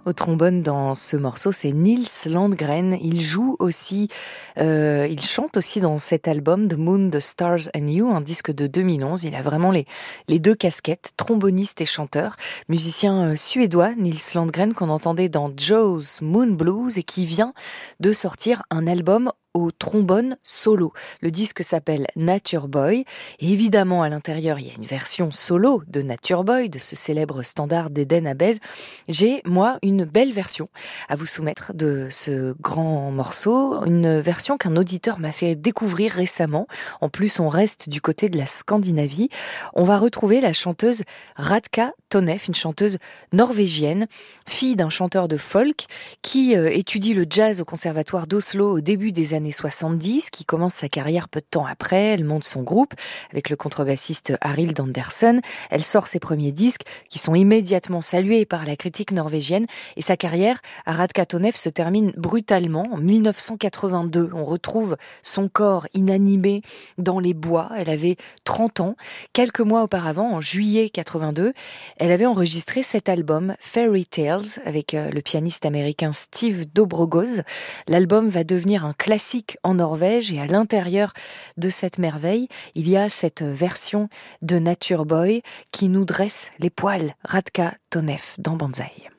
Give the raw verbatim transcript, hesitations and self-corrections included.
Au trombone dans ce morceau, c'est Nils Landgren. Il joue aussi, euh, il chante aussi dans cet album The Moon, The Stars and You, un disque de deux mille onze. Il a vraiment les, les deux casquettes, tromboniste et chanteur. Musicien euh, suédois, Nils Landgren, qu'on entendait dans Joe's Moon Blues et qui vient de sortir un album au trombone solo. Le disque s'appelle Nature Boy. Et évidemment, à l'intérieur, il y a une version solo de Nature Boy, de ce célèbre standard d'Eden Abez. J'ai, moi, une belle version à vous soumettre de ce grand morceau. Une version qu'un auditeur m'a fait découvrir récemment. En plus, on reste du côté de la Scandinavie. On va retrouver la chanteuse Radka Tonev, une chanteuse norvégienne, fille d'un chanteur de folk qui euh, étudie le jazz au conservatoire d'Oslo au début des années soixante-dix, qui commence sa carrière peu de temps après. Elle monte son groupe avec le contrebassiste Arild Andersen. Elle sort ses premiers disques qui sont immédiatement salués par la critique norvégienne et sa carrière à Radka Tonev se termine brutalement en mille neuf cent quatre-vingt-deux. On retrouve son corps inanimé dans les bois. Elle avait trente ans. Quelques mois auparavant, en juillet quatre-vingt-deux, elle avait enregistré cet album Fairy Tales avec le pianiste américain Steve Dobrogoz. L'album va devenir un classique en Norvège et à l'intérieur de cette merveille, il y a cette version de Nature Boy qui nous dresse les poils Radka Tonev dans Banzai.